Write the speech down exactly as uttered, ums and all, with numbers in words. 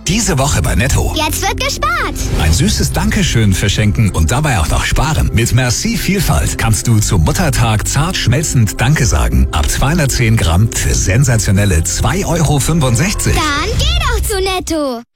Diese Woche bei Netto. Jetzt wird gespart. Ein süßes Dankeschön verschenken und dabei auch noch sparen. Mit Merci Vielfalt kannst du zum Muttertag zart schmelzend Danke sagen. Ab zweihundertzehn Gramm für sensationelle zwei Euro fünfundsechzig. Dann geh doch zu Netto.